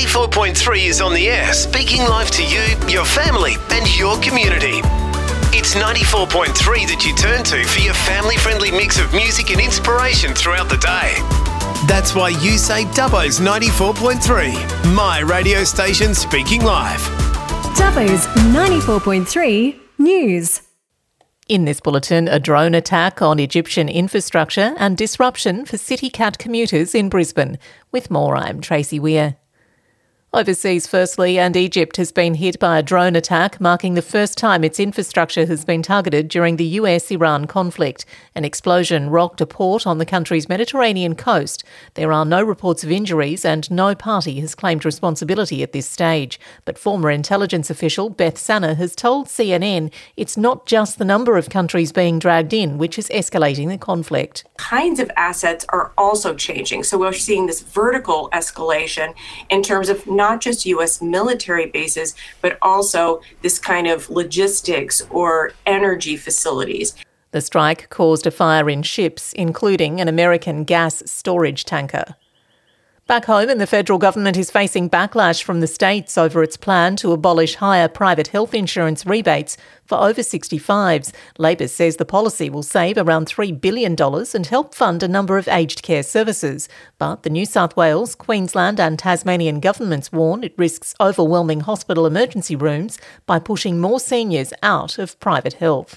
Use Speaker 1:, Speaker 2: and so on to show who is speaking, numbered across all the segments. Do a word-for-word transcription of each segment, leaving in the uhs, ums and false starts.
Speaker 1: ninety-four point three is on the air, speaking live to you, your family and your community. It's ninety-four point three that you turn to for your family-friendly mix of music and inspiration throughout the day. That's why you say Dubbo's ninety-four point three, my radio station speaking live.
Speaker 2: Dubbo's ninety-four point three News.
Speaker 3: In this bulletin, a drone attack on Egyptian infrastructure and disruption for CityCat commuters in Brisbane. With more, I'm Tracy Weir. Overseas, firstly, and Egypt has been hit by a drone attack, marking the first time its infrastructure has been targeted during the U S Iran conflict. An explosion rocked a port on the country's Mediterranean coast. There are no reports of injuries and no party has claimed responsibility at this stage. But former intelligence official Beth Sanner has told C N N it's not just the number of countries being dragged in which is escalating the conflict.
Speaker 4: Kinds of assets are also changing. So we're seeing this vertical escalation in terms of not just U S military bases, but also this kind of logistics or energy facilities.
Speaker 3: The strike caused a fire in ships, including an American gas storage tanker. Back home, and the federal government is facing backlash from the states over its plan to abolish higher private health insurance rebates for over sixty-fives. Labor says the policy will save around three billion dollars and help fund a number of aged care services. But the New South Wales, Queensland and Tasmanian governments warn it risks overwhelming hospital emergency rooms by pushing more seniors out of private health.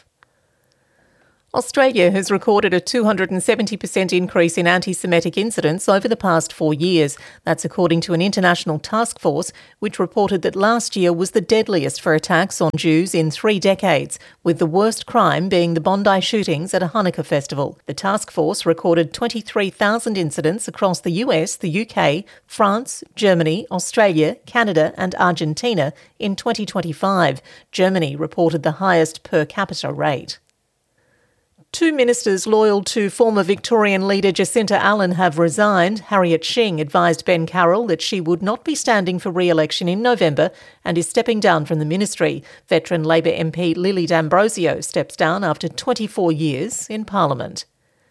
Speaker 3: Australia has recorded a two hundred seventy percent increase in anti-Semitic incidents over the past four years. That's according to an international task force, which reported that last year was the deadliest for attacks on Jews in three decades, with the worst crime being the Bondi shootings at a Hanukkah festival. The task force recorded twenty-three thousand incidents across the U S, the U K, France, Germany, Australia, Canada and Argentina in twenty twenty-five. Germany reported the highest per capita rate. Two ministers loyal to former Victorian leader Jacinta Allen have resigned. Harriet Shing advised Ben Carroll that she would not be standing for re-election in November and is stepping down from the ministry. Veteran Labor M P Lily D'Ambrosio steps down after twenty-four years in Parliament.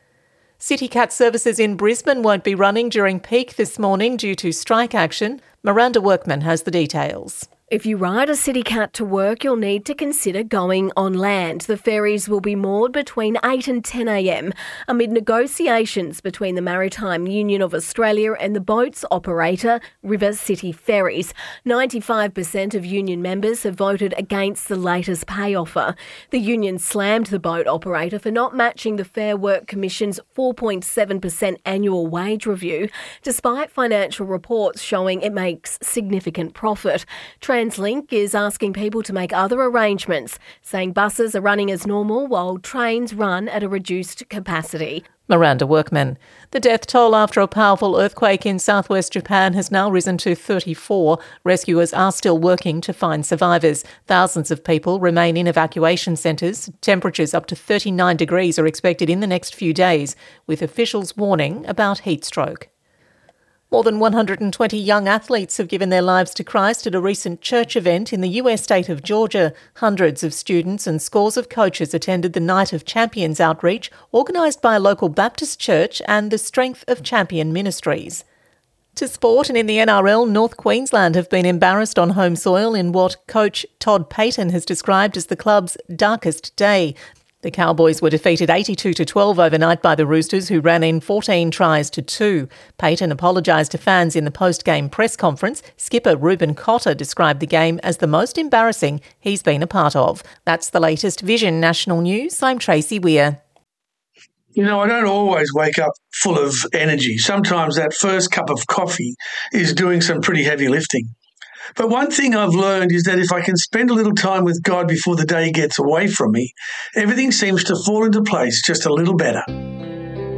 Speaker 3: CityCat services in Brisbane won't be running during peak this morning due to strike action. Miranda Workman has the details.
Speaker 2: If you ride a CityCat to work, you'll need to consider going on land. The ferries will be moored between eight and ten a m amid negotiations between the Maritime Union of Australia and the boat's operator, River City Ferries. ninety-five percent of union members have voted against the latest pay offer. The union slammed the boat operator for not matching the Fair Work Commission's four point seven percent annual wage review, despite financial reports showing it makes significant profit. TransLink is asking people to make other arrangements, saying buses are running as normal while trains run at a reduced capacity.
Speaker 3: Miranda Workman. The death toll after a powerful earthquake in southwest Japan has now risen to thirty-four. Rescuers are still working to find survivors. Thousands of people remain in evacuation centres. Temperatures up to thirty-nine degrees are expected in the next few days, with officials warning about heat stroke. More than one hundred twenty young athletes have given their lives to Christ at a recent church event in the U S state of Georgia. Hundreds of students and scores of coaches attended the Night of Champions outreach organised by a local Baptist church and the Strength of Champion Ministries. To sport, and in the N R L, North Queensland have been embarrassed on home soil in what coach Todd Payten has described as the club's darkest day. The Cowboys were defeated eighty-two to twelve overnight by the Roosters, who ran in fourteen tries to two. Payten apologised to fans in the post-game press conference. Skipper Ruben Cotter described the game as the most embarrassing he's been a part of. That's the latest Vision National News. I'm Tracy Weir.
Speaker 5: You know, I don't always wake up full of energy. Sometimes that first cup of coffee is doing some pretty heavy lifting. But one thing I've learned is that if I can spend a little time with God before the day gets away from me, everything seems to fall into place just a little better.